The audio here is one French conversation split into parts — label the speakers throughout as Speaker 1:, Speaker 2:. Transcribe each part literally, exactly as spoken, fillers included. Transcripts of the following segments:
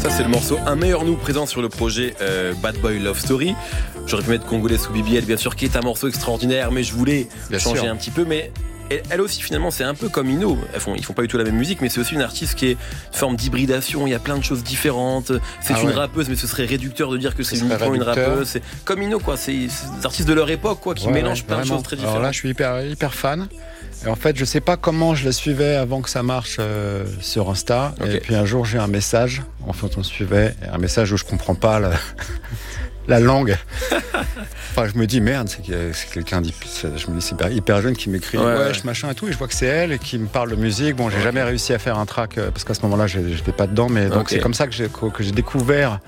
Speaker 1: ça c'est le morceau Un meilleur nous présent sur le projet euh, Bad Boy Love Story. J'aurais pu mettre Congolais sous B B L bien sûr qui est un morceau extraordinaire, mais je voulais bien changer sûr. un petit peu. Mais elle aussi finalement c'est un peu comme Ino. Elles font, ils font pas du tout la même musique, mais c'est aussi une artiste qui est une forme d'hybridation. Il y a plein de choses différentes. C'est ah une ouais. rappeuse, mais ce serait réducteur de dire que c'est ce uniquement une rappeuse. C'est comme Ino quoi. C'est, c'est des artistes de leur époque quoi qui ouais, mélangent ouais, plein vraiment. de choses très différentes.
Speaker 2: Alors là je suis hyper hyper fan. Et en fait, je sais pas comment je la suivais avant que ça marche euh, sur Insta. Okay. Et puis un jour, j'ai un message. En fait, on suivait un message où je comprends pas la, la langue. Enfin, je me dis merde, c'est, c'est quelqu'un d'hyper, je me dis c'est hyper, hyper jeune qui m'écrit ouais, ouais, ouais, machin et tout. Et je vois que c'est elle et qui me parle de musique. Bon, j'ai okay. jamais réussi à faire un track parce qu'à ce moment-là, j'étais pas dedans. Mais donc okay. c'est comme ça que j'ai que j'ai découvert.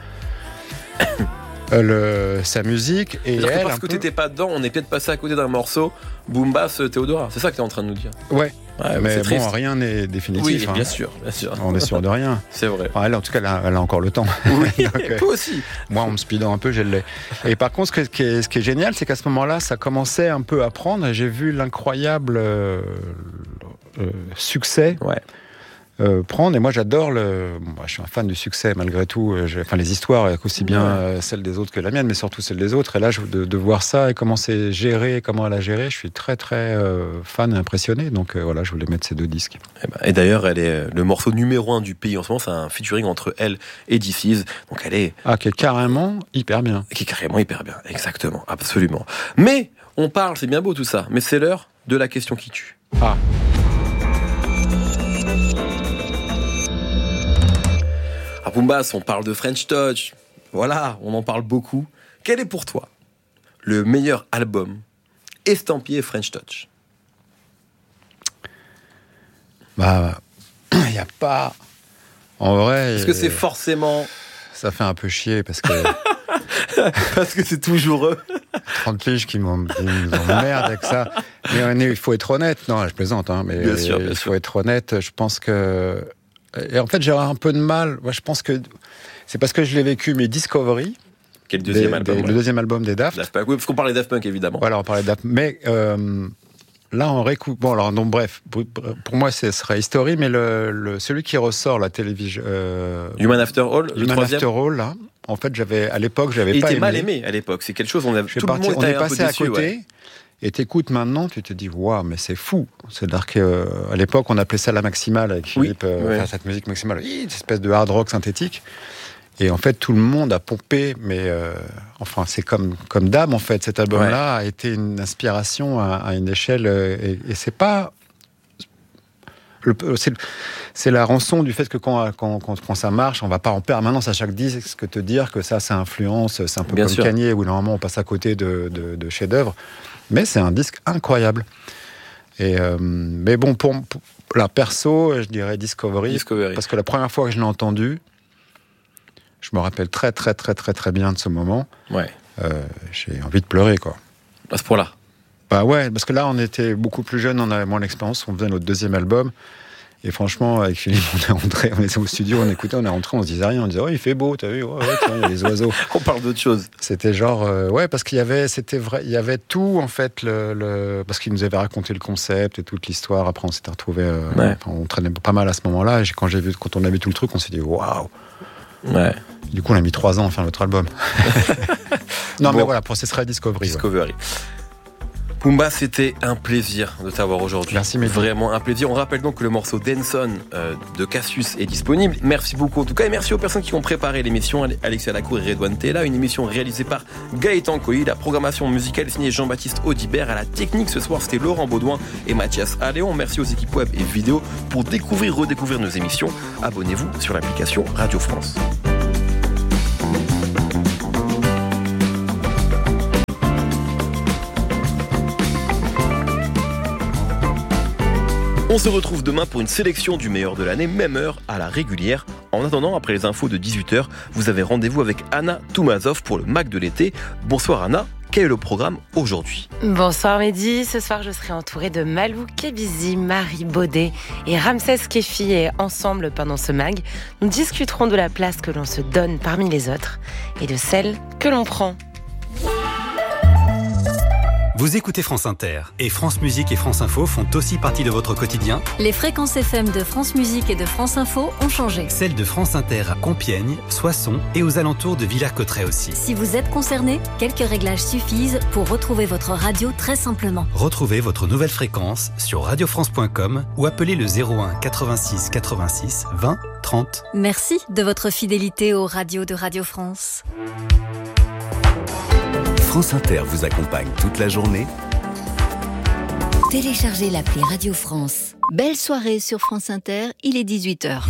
Speaker 2: Le, sa musique et elle,
Speaker 1: parce que
Speaker 2: peu...
Speaker 1: t'étais pas dedans, on est peut-être passé à côté d'un morceau Boom Bass Théodora. C'est ça que t'es en train de nous dire.
Speaker 2: Ouais. ouais mais bon, triste. Rien n'est définitif.
Speaker 1: Oui,
Speaker 2: hein.
Speaker 1: bien sûr, bien sûr.
Speaker 2: On est sûr de rien.
Speaker 1: C'est vrai.
Speaker 2: Enfin, elle, en tout cas, elle a, elle a encore le temps.
Speaker 1: Oui.
Speaker 2: Donc,
Speaker 1: toi aussi.
Speaker 2: Moi, en me speedant un peu, je l'ai. Et par contre, ce qui est, ce qui est génial, c'est qu'à ce moment-là, ça commençait un peu à prendre. Et j'ai vu l'incroyable euh, euh, succès.
Speaker 1: Ouais.
Speaker 2: Euh, prendre et moi j'adore le bon, bah, je suis un fan du succès malgré tout j'ai... enfin les histoires aussi bien ouais. euh, celles des autres que la mienne mais surtout celles des autres et là je... de, de voir ça et comment c'est géré comment elle a géré je suis très très euh, fan et impressionné donc euh, voilà je voulais mettre ces deux disques
Speaker 1: et, ben, et d'ailleurs elle est le morceau numéro un du pays en ce moment c'est un featuring entre elle et D C donc elle est
Speaker 2: ah qui est carrément hyper bien
Speaker 1: qui est carrément hyper bien exactement absolument mais on parle c'est bien beau tout ça mais c'est l'heure de la question qui tue
Speaker 2: ah
Speaker 1: À Boom Bass, on parle de French Touch. Voilà, on en parle beaucoup. Quel est pour toi le meilleur album estampillé French Touch ?
Speaker 2: Bah, il n'y a pas... En vrai...
Speaker 1: Est-ce que c'est forcément...
Speaker 2: Ça fait un peu chier parce que...
Speaker 1: parce que c'est toujours eux.
Speaker 2: trente piges qui m'emmerdent avec ça. Mais il faut être honnête. Non, je plaisante. Hein, mais
Speaker 1: bien sûr, bien
Speaker 2: il
Speaker 1: sûr.
Speaker 2: faut être honnête. Je pense que... Et en fait, j'ai un peu de mal. Moi, je pense que c'est parce que je l'ai vécu, mais Discovery,
Speaker 1: qui est le deuxième
Speaker 2: des,
Speaker 1: album,
Speaker 2: des,
Speaker 1: ouais.
Speaker 2: le deuxième album des Daft.
Speaker 1: Daft Punk. Oui, parce qu'on parlait Daft Punk évidemment.
Speaker 2: Voilà, on parlait Daft. Mais euh, là, on réécoute. Bon, alors donc bref, pour, pour moi, ce serait History, mais le, le celui qui ressort la télévision. Euh,
Speaker 1: Human After All, le
Speaker 2: Human
Speaker 1: troisième.
Speaker 2: After All, là. En fait, j'avais à l'époque, j'avais
Speaker 1: il
Speaker 2: pas
Speaker 1: était
Speaker 2: aimé.
Speaker 1: mal aimé à l'époque. C'est quelque chose. On a tout
Speaker 2: parti,
Speaker 1: le monde
Speaker 2: on est
Speaker 1: était
Speaker 2: passé
Speaker 1: un peu déçu,
Speaker 2: à côté.
Speaker 1: Ouais.
Speaker 2: Et t'écoutes maintenant, tu te dis, waouh, mais c'est fou. C'est-à-dire qu'à euh, l'époque, on appelait ça la maximale avec Philippe,
Speaker 1: oui,
Speaker 2: euh,
Speaker 1: ouais.
Speaker 2: cette musique maximale, cette espèce de hard rock synthétique. Et en fait, tout le monde a pompé, mais euh, enfin, c'est comme, comme Dame, en fait. Cet album-là ouais. a été une inspiration à, à une échelle, et, et c'est pas. Le, c'est, c'est la rançon du fait que quand, quand, quand, quand ça marche, on va pas en permanence à chaque disque te dire que ça, ça influence, c'est un peu Bien comme sûr. Kanye, où normalement on passe à côté de, de, de chefs-d'œuvre. Mais c'est un disque incroyable. Et euh, mais bon, pour, pour la perso, je dirais Discovery,
Speaker 1: Discovery,
Speaker 2: parce que la première fois que je l'ai entendu, je me rappelle très très très très très bien de ce moment.
Speaker 1: Ouais.
Speaker 2: Euh, j'ai envie de pleurer, quoi.
Speaker 1: À ce point-là.
Speaker 2: Bah ouais, parce que là, on était beaucoup plus jeunes, on avait moins d'expérience, on faisait notre deuxième album. Et franchement, avec Philippe, on est rentré, on était au studio, on écoutait, on est rentré, on se disait rien, on disait, oh, il fait beau, t'as vu, ouais, ouais, tiens, il y a les oiseaux.
Speaker 1: On parle d'autre chose.
Speaker 2: C'était genre, euh, ouais, parce qu'il y avait, c'était vrai, il y avait tout, en fait, le, le, parce qu'il nous avait raconté le concept et toute l'histoire. Après, on s'était retrouvés, euh,
Speaker 1: ouais.
Speaker 2: enfin, on traînait pas mal à ce moment-là. Et quand j'ai vu, quand on a vu tout le truc, on s'est dit, waouh.
Speaker 1: Ouais.
Speaker 2: Du coup, on a mis trois ans à faire notre album. non, bon. Mais voilà, pour ce serait Discovery.
Speaker 1: Discovery. Ouais. Pumba, c'était un plaisir de t'avoir aujourd'hui.
Speaker 2: Merci, Mehdi.
Speaker 1: Vraiment un plaisir. On rappelle donc que le morceau Denson euh, de Cassius est disponible. Merci beaucoup en tout cas. Et merci aux personnes qui ont préparé l'émission. Alexia Lacour et Redouane Tella. Une émission réalisée par Gaëtan Coy. La programmation musicale signée Jean-Baptiste Audibert. À la technique ce soir, c'était Laurent Baudouin et Mathias Alléon. Merci aux équipes web et vidéo. Pour découvrir, redécouvrir nos émissions, abonnez-vous sur l'application Radio France. On se retrouve demain pour une sélection du meilleur de l'année, même heure à la régulière. En attendant, après les infos de dix-huit heures, vous avez rendez-vous avec Anna Toumazov pour le Mac de l'été. Bonsoir Anna, quel est le programme aujourd'hui ?
Speaker 3: Bonsoir Mehdi, ce soir je serai entourée de Malou Kebizi, Marie Baudet et Ramsès Kefi. Et ensemble, pendant ce mag, nous discuterons de la place que l'on se donne parmi les autres et de celle que l'on prend.
Speaker 4: Vous écoutez France Inter et France Musique et France Info font aussi partie de votre quotidien.
Speaker 5: Les fréquences F M de France Musique et de France Info ont changé.
Speaker 4: Celles de France Inter à Compiègne, Soissons et aux alentours de Villers-Cotterêts aussi.
Speaker 5: Si vous êtes concerné, quelques réglages suffisent pour retrouver votre radio très simplement.
Speaker 4: Retrouvez votre nouvelle fréquence sur radio france point com ou appelez le zéro un quatre-vingt-six quatre-vingt-six vingt trente.
Speaker 5: Merci de votre fidélité aux radios de Radio France.
Speaker 6: France Inter vous accompagne toute la journée.
Speaker 7: Téléchargez l'appli Radio France. Belle soirée sur France Inter, il est dix-huit heures.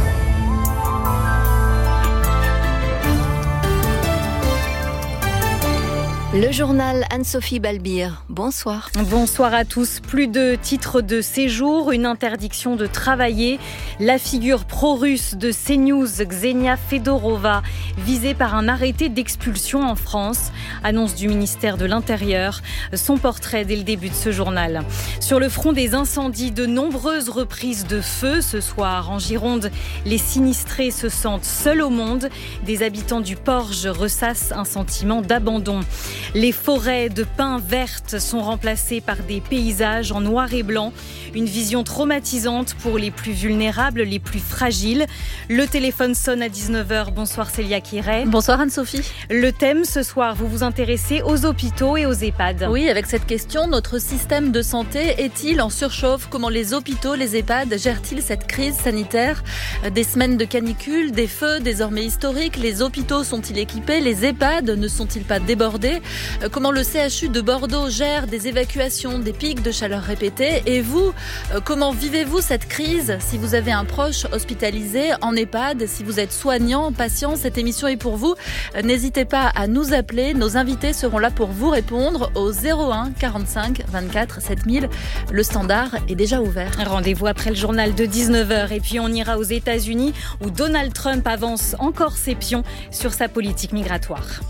Speaker 7: Le journal Anne-Sophie Balbir. Bonsoir.
Speaker 8: Bonsoir à tous. Plus de titres de séjour, une interdiction de travailler. La figure pro-russe de CNews, Ksenia Fedorova, visée par un arrêté d'expulsion en France. Annonce du ministère de l'Intérieur. Son portrait dès le début de ce journal. Sur le front des incendies, de nombreuses reprises de feu. Ce soir, en Gironde, les sinistrés se sentent seuls au monde. Des habitants du Porge ressassent un sentiment d'abandon. Les forêts de pins vertes sont remplacées par des paysages en noir et blanc. Une vision traumatisante pour les plus vulnérables, les plus fragiles. Le téléphone sonne à dix-neuf heures. Bonsoir Célia Kiret.
Speaker 9: Bonsoir Anne-Sophie.
Speaker 8: Le thème ce soir, vous vous intéressez aux hôpitaux et aux EHPAD.
Speaker 9: Oui, avec cette question, notre système de santé est-il en surchauffe ? Comment les hôpitaux, les EHPAD gèrent-ils cette crise sanitaire ? Des semaines de canicule, des feux désormais historiques. Les hôpitaux sont-ils équipés ? Les EHPAD ne sont-ils pas débordés ? Comment le C H U de Bordeaux gère des évacuations, des pics de chaleur répétés ? Et vous, comment vivez-vous cette crise ? Si vous avez un proche hospitalisé en EHPAD, si vous êtes soignant, patient, cette émission est pour vous. N'hésitez pas à nous appeler. Nos invités seront là pour vous répondre au zéro un quarante-cinq vingt-quatre sept mille. Le standard est déjà ouvert.
Speaker 8: Rendez-vous après le journal de dix-neuf heures. Et puis on ira aux États-Unis où Donald Trump avance encore ses pions sur sa politique migratoire.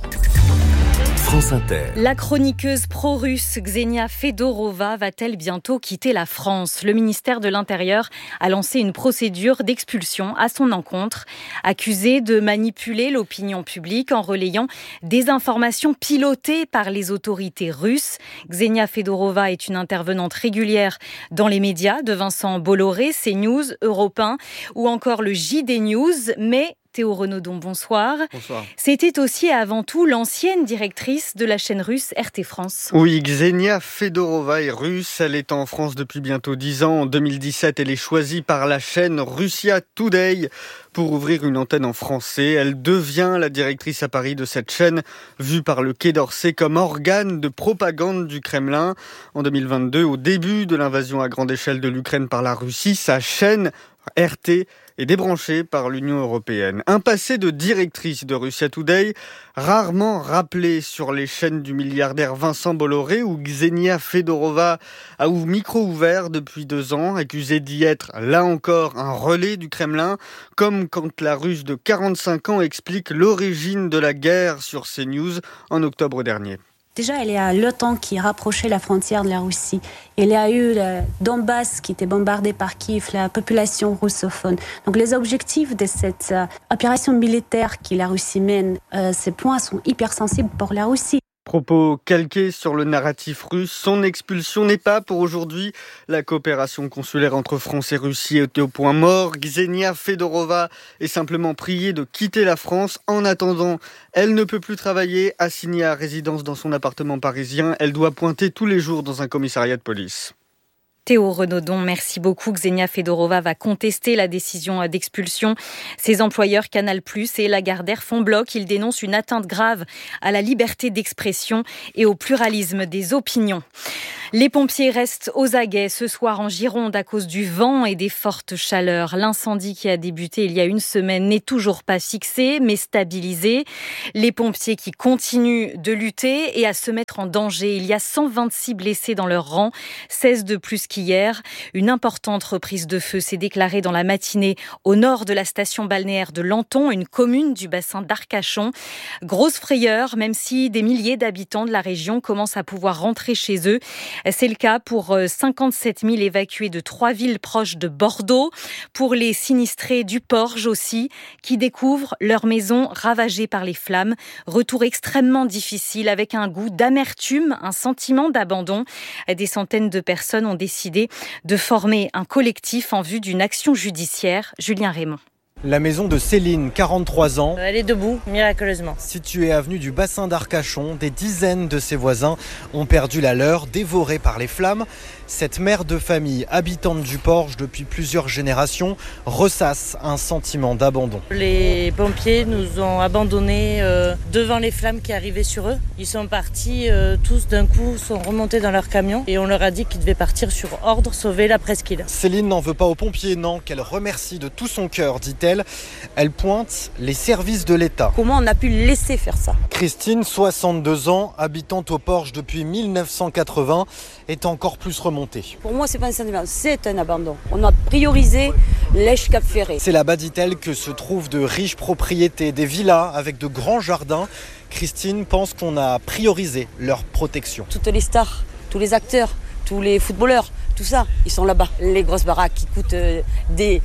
Speaker 6: France Inter.
Speaker 8: La chroniqueuse pro-russe Ksenia Fedorova va-t-elle bientôt quitter la France ? Le ministère de l'Intérieur a lancé une procédure d'expulsion à son encontre. Accusée de manipuler l'opinion publique en relayant des informations pilotées par les autorités russes, Ksenia Fedorova est une intervenante régulière dans les médias de Vincent Bolloré, CNews, Europe un ou encore le J D News, mais Théo Renaudon, bonsoir.
Speaker 10: Bonsoir.
Speaker 8: C'était aussi et avant tout l'ancienne directrice de la chaîne russe R T France.
Speaker 10: Oui, Ksenia Fedorova est russe. Elle est en France depuis bientôt dix ans. En deux mille dix-sept, elle est choisie par la chaîne Russia Today pour ouvrir une antenne en français. Elle devient la directrice à Paris de cette chaîne, vue par le Quai d'Orsay comme organe de propagande du Kremlin. En deux mille vingt-deux, au début de l'invasion à grande échelle de l'Ukraine par la Russie, sa chaîne R T est débranchée par l'Union européenne. Un passé de directrice de Russia Today, rarement rappelé sur les chaînes du milliardaire Vincent Bolloré, où Ksenia Fedorova a eu micro ouvert depuis deux ans, accusée d'y être, là encore, un relais du Kremlin, comme quand la Russe de quarante-cinq ans explique l'origine de la guerre sur CNews en octobre dernier.
Speaker 11: Déjà, il y a l'OTAN qui rapprochait la frontière de la Russie. Il y a eu le Donbass qui était bombardé par Kiev, la population russophone. Donc les objectifs de cette euh, opération militaire que la Russie mène, euh, ces points sont hyper sensibles pour la Russie.
Speaker 10: Propos calqués sur le narratif russe, son expulsion n'est pas pour aujourd'hui. La coopération consulaire entre France et Russie est au point mort. Ksenia Fedorova est simplement priée de quitter la France. En attendant, elle ne peut plus travailler. Assignée à résidence dans son appartement parisien, elle doit pointer tous les jours dans un commissariat de police.
Speaker 8: Théo Renaudon, merci beaucoup. Ksenia Fedorova va contester la décision d'expulsion. Ses employeurs Canal plus et Lagardère font bloc. Ils dénoncent une atteinte grave à la liberté d'expression et au pluralisme des opinions. Les pompiers restent aux aguets ce soir en Gironde à cause du vent et des fortes chaleurs. L'incendie qui a débuté il y a une semaine n'est toujours pas fixé, mais stabilisé. Les pompiers qui continuent de lutter et à se mettre en danger. Il y a cent vingt-six blessés dans leur rang, seize de plus qu'hier. hier. Une importante reprise de feu s'est déclarée dans la matinée au nord de la station balnéaire de Lanton, une commune du bassin d'Arcachon. Grosse frayeur, même si des milliers d'habitants de la région commencent à pouvoir rentrer chez eux. C'est le cas pour cinquante-sept mille évacués de trois villes proches de Bordeaux, pour les sinistrés du Porge aussi, qui découvrent leur maison ravagée par les flammes. Retour extrêmement difficile avec un goût d'amertume, un sentiment d'abandon. Des centaines de personnes ont décidé de former un collectif en vue d'une action judiciaire. Julien Raymond.
Speaker 12: La maison de Céline, quarante-trois ans.
Speaker 13: Elle est debout, miraculeusement.
Speaker 12: Située avenue du bassin d'Arcachon, des dizaines de ses voisins ont perdu la leur, dévorés par les flammes. Cette mère de famille, habitante du Porge depuis plusieurs générations, ressasse un sentiment d'abandon.
Speaker 13: Les pompiers nous ont abandonnés euh, devant les flammes qui arrivaient sur eux. Ils sont partis euh, tous d'un coup, sont remontés dans leur camion et on leur a dit qu'ils devaient partir sur ordre, sauver la presqu'île.
Speaker 12: Céline n'en veut pas aux pompiers, non, qu'elle remercie de tout son cœur, dit-elle. Elle pointe les services de l'État.
Speaker 14: Comment on a pu laisser faire ça ?
Speaker 12: Christine, soixante-deux ans, habitante au Porge depuis mille neuf cent quatre-vingts, est encore plus remontée.
Speaker 14: Pour moi, c'est pas un sentiment, c'est un abandon. On a priorisé l'Èche-Cap Ferré.
Speaker 12: C'est là-bas, dit-elle, que se trouvent de riches propriétés, des villas avec de grands jardins. Christine pense qu'on a priorisé leur protection.
Speaker 14: Toutes les stars, tous les acteurs, tous les footballeurs, tout ça, ils sont là-bas. Les grosses baraques qui coûtent des, des,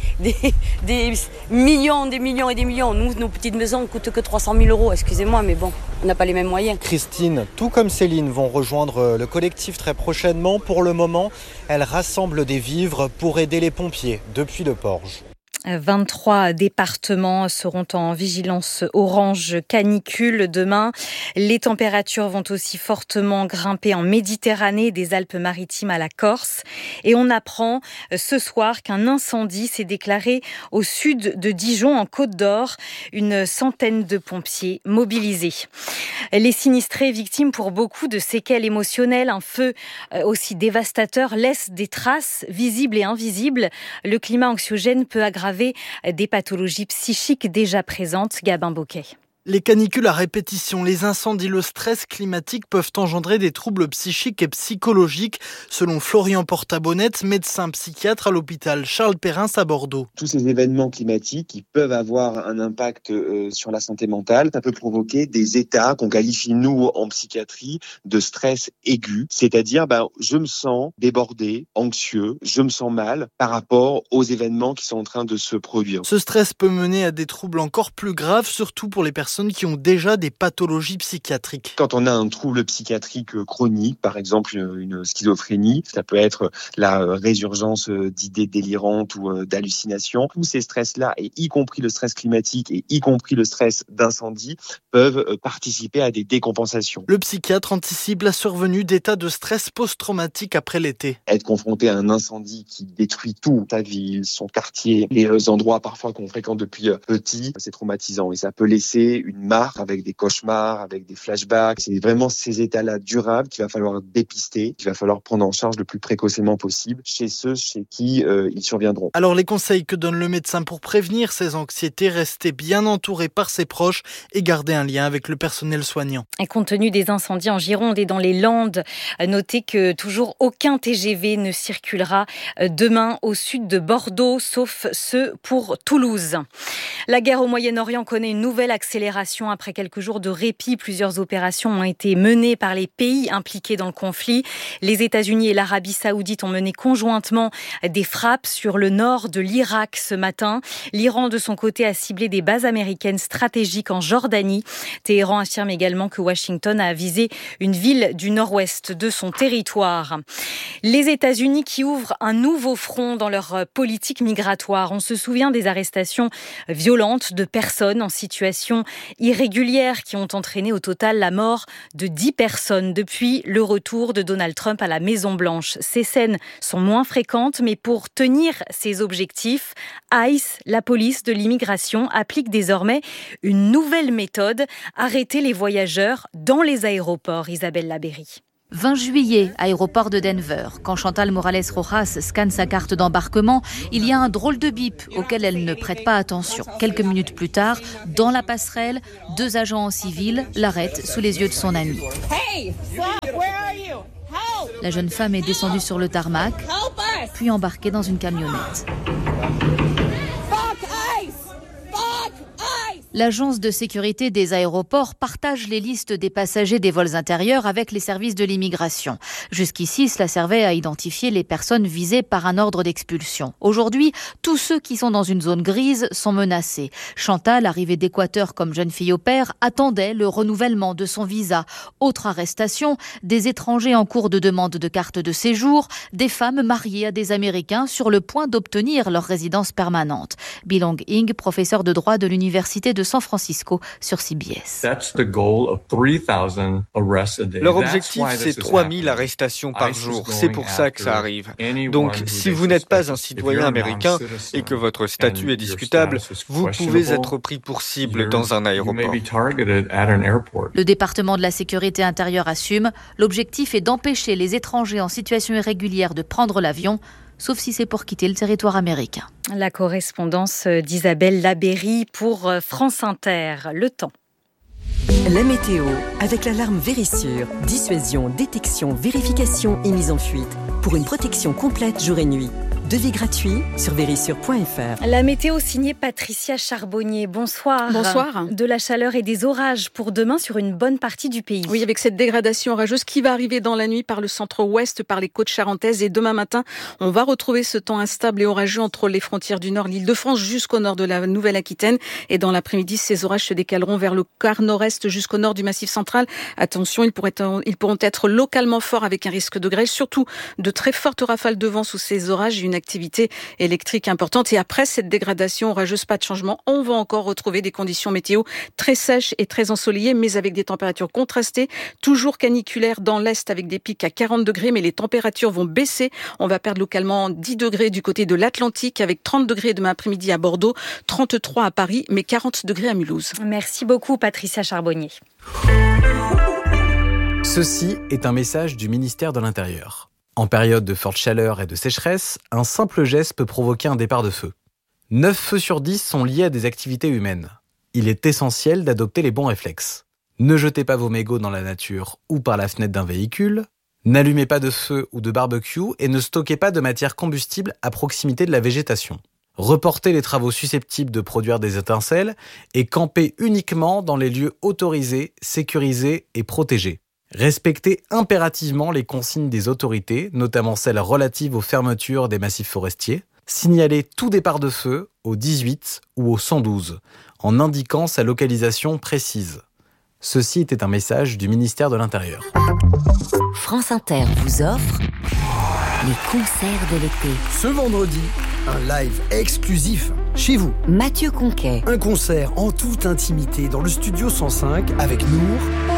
Speaker 14: des millions, des millions et des millions. Nous, nos petites maisons ne coûtent que trois cent mille euros, excusez-moi, mais bon, on n'a pas les mêmes moyens.
Speaker 12: Christine, tout comme Céline, vont rejoindre le collectif très prochainement. Pour le moment, elles rassemblent des vivres pour aider les pompiers depuis le Porge.
Speaker 8: vingt-trois départements seront en vigilance orange canicule demain. Les températures vont aussi fortement grimper en Méditerranée, des Alpes-Maritimes à la Corse. Et on apprend ce soir qu'un incendie s'est déclaré au sud de Dijon, en Côte d'Or. Une centaine de pompiers mobilisés. Les sinistrés, victimes pour beaucoup de séquelles émotionnelles, un feu aussi dévastateur laisse des traces visibles et invisibles. Le climat anxiogène peut aggraver des pathologies psychiques déjà présentes. Gabin Bocquet.
Speaker 15: Les canicules à répétition, les incendies, le stress climatique peuvent engendrer des troubles psychiques et psychologiques, selon Florian Portabonnette, médecin psychiatre à l'hôpital Charles Perrin à Bordeaux.
Speaker 16: Tous ces événements climatiques qui peuvent avoir un impact euh, sur la santé mentale, ça peut provoquer des états qu'on qualifie, nous, en psychiatrie, de stress aigu. C'est-à-dire, ben, je me sens débordé, anxieux, je me sens mal par rapport aux événements qui sont en train de se produire.
Speaker 15: Ce stress peut mener à des troubles encore plus graves, surtout pour les personnes qui ont déjà des pathologies psychiatriques.
Speaker 16: Quand on a un trouble psychiatrique chronique, par exemple une schizophrénie, ça peut être la résurgence d'idées délirantes ou d'hallucinations. Tous ces stress-là, et y compris le stress climatique et y compris le stress d'incendie, peuvent participer à des décompensations.
Speaker 15: Le psychiatre anticipe la survenue d'états de stress post-traumatique après l'été.
Speaker 16: Être confronté à un incendie qui détruit tout, sa ville, son quartier, les endroits parfois qu'on fréquente depuis petit, c'est traumatisant et ça peut laisser une marque avec des cauchemars, avec des flashbacks. C'est vraiment ces états-là durables qu'il va falloir dépister, qu'il va falloir prendre en charge le plus précocement possible chez ceux chez qui euh, ils surviendront.
Speaker 15: Alors les conseils que donne le médecin pour prévenir ces anxiétés, rester bien entouré par ses proches et garder un lien avec le personnel soignant.
Speaker 8: Et compte tenu des incendies en Gironde et dans les Landes, notez que toujours aucun T G V ne circulera demain au sud de Bordeaux, sauf ceux pour Toulouse. La guerre au Moyen-Orient connaît une nouvelle accélération. Après quelques jours de répit, plusieurs opérations ont été menées par les pays impliqués dans le conflit. Les États-Unis et l'Arabie Saoudite ont mené conjointement des frappes sur le nord de l'Irak ce matin. L'Iran, de son côté, a ciblé des bases américaines stratégiques en Jordanie. Téhéran affirme également que Washington a visé une ville du nord-ouest de son territoire. Les États-Unis qui ouvrent un nouveau front dans leur politique migratoire. On se souvient des arrestations violentes de personnes en situation irrégulières qui ont entraîné au total la mort de dix personnes depuis le retour de Donald Trump à la Maison-Blanche. Ces scènes sont moins fréquentes, mais pour tenir ces objectifs, ICE, la police de l'immigration, applique désormais une nouvelle méthode, arrêter les voyageurs dans les aéroports. Isabelle Labéry.
Speaker 17: vingt juillet, aéroport de Denver. Quand Chantal Morales Rojas scanne sa carte d'embarquement, il y a un drôle de bip auquel elle ne prête pas attention. Quelques minutes plus tard, dans la passerelle, deux agents en civil l'arrêtent sous les yeux de son ami.
Speaker 18: Hey, stop, where are you? Help!
Speaker 17: La jeune femme est descendue sur le tarmac, puis embarquée dans une camionnette. L'agence de sécurité des aéroports partage les listes des passagers des vols intérieurs avec les services de l'immigration. Jusqu'ici, cela servait à identifier les personnes visées par un ordre d'expulsion. Aujourd'hui, tous ceux qui sont dans une zone grise sont menacés. Chantal, arrivée d'Équateur comme jeune fille au père, attendait le renouvellement de son visa. Autre arrestation, des étrangers en cours de demande de carte de séjour, des femmes mariées à des Américains sur le point d'obtenir leur résidence permanente. Bilong Ing, professeur de droit de l'université de San Francisco sur C B S.
Speaker 10: Leur objectif, c'est trois mille arrestations par jour. C'est pour ça que ça arrive. Donc, si vous n'êtes pas un citoyen américain et que votre statut est discutable, vous pouvez être pris pour cible dans un aéroport.
Speaker 17: Le département de la sécurité intérieure assume, l'objectif est d'empêcher les étrangers en situation irrégulière de prendre l'avion, sauf si c'est pour quitter le territoire américain.
Speaker 8: La correspondance d'Isabelle Labéry pour France Inter. Le temps.
Speaker 18: La météo, avec l'alarme Vérissure. Dissuasion, détection, vérification et mise en fuite. Pour une protection complète jour et nuit. Devis gratuit sur vérissure point f r.
Speaker 8: La météo signée Patricia Charbonnier. Bonsoir.
Speaker 19: Bonsoir.
Speaker 8: De la chaleur et des orages pour demain sur une bonne partie du pays.
Speaker 19: Oui, avec cette dégradation orageuse qui va arriver dans la nuit par le centre-ouest, par les côtes charentaises. Et demain matin, on va retrouver ce temps instable et orageux entre les frontières du nord, l'Île-de-France, jusqu'au nord de la Nouvelle-Aquitaine. Et dans l'après-midi, ces orages se décaleront vers le quart nord-est jusqu'au nord du Massif central. Attention, ils, pourraient, ils pourront être localement forts avec un risque de grêle, surtout de très fortes rafales de vent sous ces orages et une activité électrique importante. Et après cette dégradation orageuse, pas de changement, on va encore retrouver des conditions météo très sèches et très ensoleillées, mais avec des températures contrastées, toujours caniculaires dans l'est avec des pics à quarante degrés, mais les températures vont baisser. On va perdre localement dix degrés du côté de l'Atlantique, avec trente degrés demain après-midi à Bordeaux, trente-trois à Paris, mais quarante degrés à Mulhouse.
Speaker 8: Merci beaucoup Patricia Charbonnier.
Speaker 20: Ceci est un message du ministère de l'Intérieur. En période de forte chaleur et de sécheresse, un simple geste peut provoquer un départ de feu. neuf feux sur dix sont liés à des activités humaines. Il est essentiel d'adopter les bons réflexes. Ne jetez pas vos mégots dans la nature ou par la fenêtre d'un véhicule, n'allumez pas de feu ou de barbecue et ne stockez pas de matière combustible à proximité de la végétation. Reportez les travaux susceptibles de produire des étincelles et campez uniquement dans les lieux autorisés, sécurisés et protégés. Respectez impérativement les consignes des autorités, notamment celles relatives aux fermetures des massifs forestiers. Signalez tout départ de feu au dix-huit ou au cent douze, en indiquant sa localisation précise. Ceci était un message du ministère de l'Intérieur.
Speaker 18: France Inter vous offre les concerts de l'été.
Speaker 21: Ce vendredi, un live exclusif chez vous.
Speaker 18: Mathieu Conquet.
Speaker 21: Un concert en toute intimité dans le studio cent cinq avec Nour